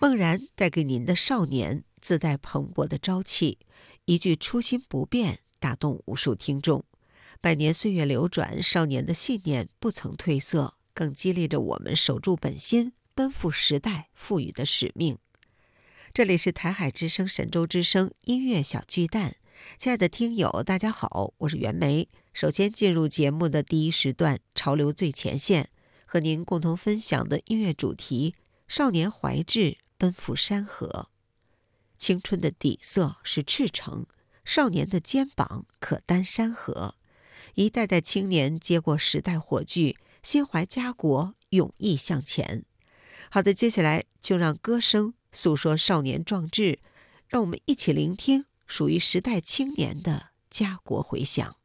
孟然带给您的少年自带蓬勃的朝气，一句初心不变打动无数听众。百年岁月流转，少年的信念不曾褪色，更激励着我们守住本心，奔赴时代赋予的使命。这里是台海之声神州之声音乐小巨蛋，亲爱的听友大家好，我是袁枚。首先进入节目的第一时段潮流最前线，和您共同分享的音乐主题：少年怀志奔赴山河。青春的底色是赤诚，少年的肩膀可担山河。一代代青年接过时代火炬，心怀家国，勇毅向前。好的，接下来就让歌声诉说少年壮志，让我们一起聆听属于时代青年的家国回响。